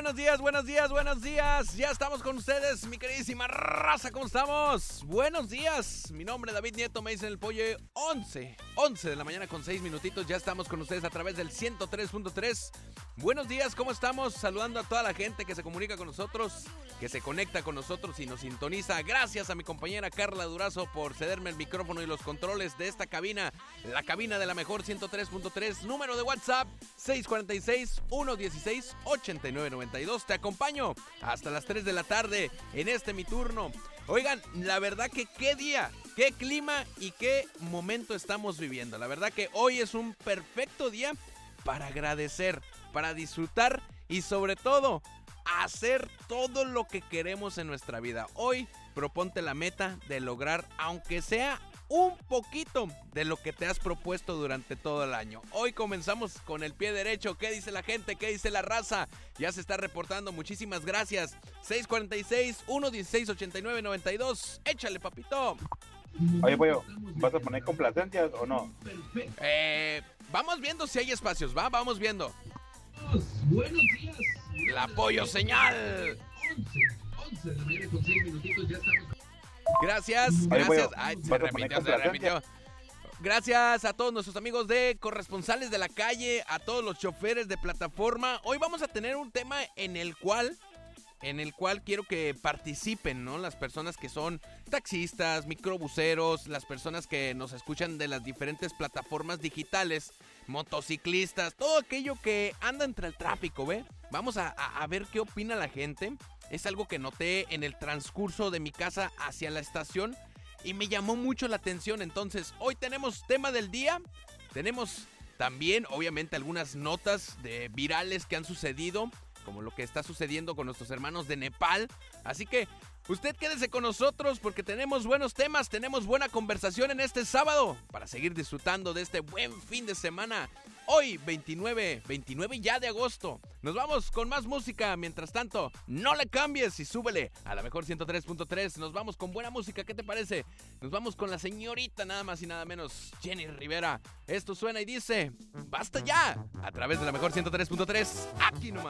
buenos días, buenos días, buenos días. Ya estamos con ustedes, mi queridísima raza, ¿cómo estamos? Buenos días, mi nombre es David Nieto, me dicen el pollo. 11 de la mañana con 6 minutitos. Ya estamos con ustedes a través del 103.3. Buenos días, ¿cómo estamos? Saludando a toda la gente que se comunica con nosotros, que se conecta con nosotros y nos sintoniza. Gracias a mi compañera Carla Durazo por cederme el micrófono y los controles de esta cabina, la cabina de la mejor 103.3. Número de WhatsApp 646-116-8992. Te acompaño hasta las 3 de la tarde en este mi turno. Oigan, la verdad que qué día, qué clima y qué momento estamos viviendo. La verdad que hoy es un perfecto día para agradecer, para disfrutar y sobre todo hacer todo lo que queremos en nuestra vida. Hoy proponte la meta de lograr, aunque sea un poquito de lo que te has propuesto durante todo el año. Hoy comenzamos con el pie derecho. ¿Qué dice la gente? ¿Qué dice la raza? Ya se está reportando. Muchísimas gracias. 646-116-8992. Échale, papito. Oye, pollo, ¿vas a poner complacencias o no? Vamos viendo si hay espacios, ¿va? Vamos viendo. Buenos días. La pollo señal. 11 de la mañana con 6 minutitos, ya estamos. Gracias, Oye, gracias. pollo, Ay, ¿vas a poner complacencias? Gracias a todos nuestros amigos de corresponsales de la calle, a todos los choferes de plataforma. Hoy vamos a tener un tema en el cual quiero que participen, ¿no? Las personas que son taxistas, microbuseros, las personas que nos escuchan de las diferentes plataformas digitales, motociclistas, todo aquello que anda entre el tráfico, ¿ve? Vamos a ver qué opina la gente. Es algo que noté en el transcurso de mi casa hacia la estación y me llamó mucho la atención. Entonces, hoy tenemos tema del día. Tenemos también, obviamente, algunas notas de virales que han sucedido, como lo que está sucediendo con nuestros hermanos de Nepal. Así que usted quédese con nosotros porque tenemos buenos temas, tenemos buena conversación en este sábado para seguir disfrutando de este buen fin de semana. Hoy, 29 ya de agosto. Nos vamos con más música. Mientras tanto, no le cambies y súbele a la mejor 103.3. Nos vamos con buena música. ¿Qué te parece? Nos vamos con la señorita nada más y nada menos, Jenny Rivera. Esto suena y dice, ¡basta ya! A través de la mejor 103.3. Aquí nomás.